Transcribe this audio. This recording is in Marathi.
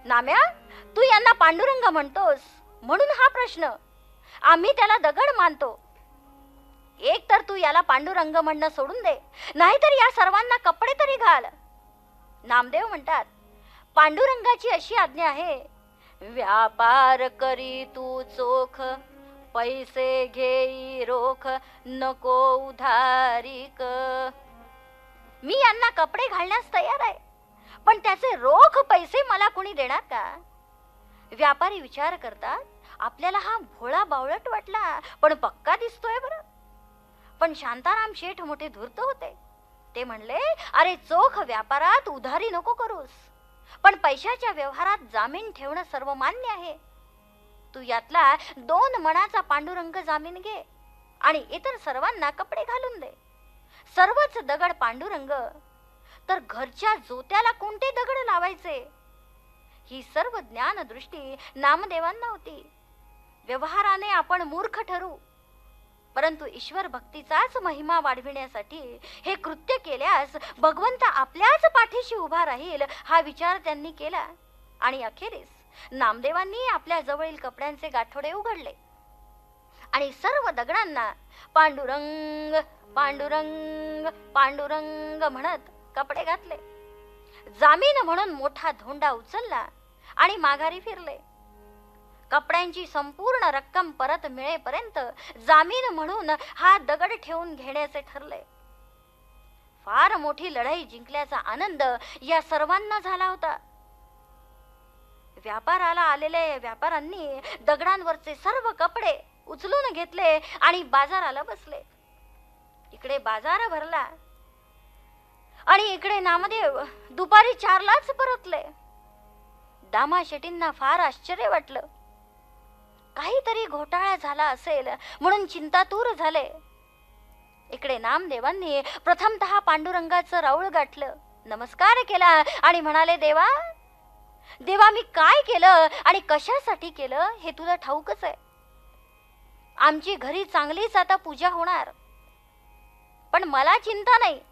नाम्या, तू यांना पांडुरंग म्हणतोस म्हणून हा प्रश्न. आम्ही त्याला दगड मानतो. एक तर तू याला पांडुरंग म्हणणं सोडून दे, नाहीतर या सर्वांना कपडे तरी घाल. नामदेव म्हणतात, पांडुरंगाची अशी आज्ञा आहे, व्यापार करी तू चोख, पैसे घेई रोख, नको उधारीक. मी यांना कपडे घालण्यास तयार आहे, पण त्याचे रोख पैसे मला कोणी देणार का? व्यापारी विचार करतात, आपल्याला हा भोळा बावळट वाटला, पण पक्का दिसतोय बरं. पण शांताराम शेठ मोठे धूर्त होते. ते म्हणले, अरे चोख व्यापारात उधारी नको करूस, पण पैशाच्या व्यवहारात जामीन ठेवणं सर्वमान्य आहे. तू यातला 2 मणाचा पांडुरंग जामीन घे आणि इतर सर्वांना कपडे घालून दे. सर्वच दगड पांडुरंग, तर घरच्या जोत्याला कोणते दगड लावायचे? ही सर्व ज्ञान दृष्टी नामदेवांना होती. व्यवहाराने आपण मूर्ख ठरू, परंतु ईश्वर भक्तीचाच महिमा वाढविण्यासाठी हे कृत्य केल्यास भगवंत आपल्याच पाठीशी उभा राहील, हा विचार त्यांनी केला. आणि अखेरीस नामदेवांनी आपल्या जवळील कपड्यांचे गाठोडे उघडले आणि सर्व दगडांना पांडुरंग पांडुरंग पांडुरंग म्हणत कपडे घातले. जामीन म्हणून मोठा धोंडा उचलला आणि माघारी फिरले. कपड्यांची संपूर्ण रक्कम परत मिळेपर्यंत जामीन म्हणून हा दगड ठेवून घेण्याचे ठरले. फार मोठी लढाई जिंकल्याचा आनंद या सर्वांना झाला होता. व्यापाराला आलेल्या व्यापाऱ्यांनी दगडांवरचे सर्व कपडे उचलून घेतले आणि बाजाराला बसले. इकडे बाजार भरला आणि इकडे नामदेव दुपारी 4लाच परतले. दामा शेटींना फार आश्चर्य वाटलं. काहीतरी घोटाळा झाला असेल म्हणून चिंतातूर झाले. इकडे नामदेवांनी प्रथमतः पांडुरंगाचं राऊळ गाठलं, नमस्कार केला आणि म्हणाले, देवा देवा, मी काय केलं आणि कशासाठी केलं हे तुला ठाऊकच आहे. आमची घरी चांगलीच आता पूजा होणार, पण मला चिंता नाही.